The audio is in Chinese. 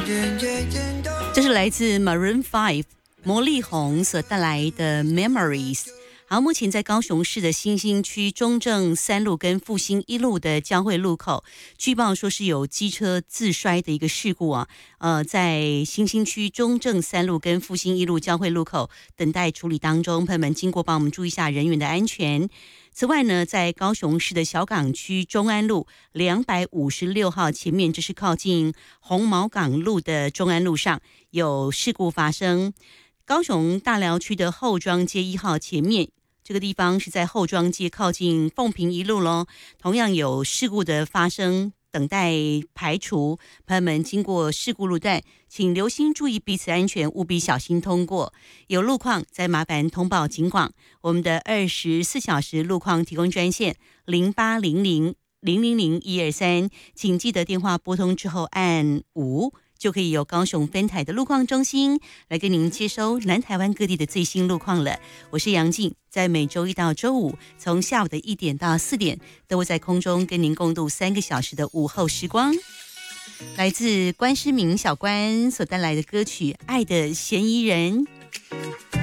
这是来自 Maroon 5魔力红所带来的 Memories。好，目前在高雄市的新兴区中正3路跟复兴1路的交汇路口，据报说是有机车自摔的一个事故啊。在新兴区中正3路跟复兴1路交汇路口等待处理当中，朋友们经过帮我们注意一下人员的安全。此外呢，在高雄市的小港区中安路256号前面，这是靠近红毛港路的中安路上有事故发生。高雄大寮区的后庄街1号前面，这个地方是在后庄街靠近凤屏1路咯，同样有事故的发生，等待排除。朋友们经过事故路段，请留心注意彼此安全，务必小心通过。有路况再麻烦通报警广，我们的24小时路况提供专线0800000123，请记得电话拨通之后按5。就可以由高雄分台的路况中心来跟您接收南台湾各地的最新路况了。我是杨静，在每周一到周五从下午的1点到4点都会在空中跟您共度3个小时的午后时光。来自关诗敏小关所带来的歌曲《爱的嫌疑人》。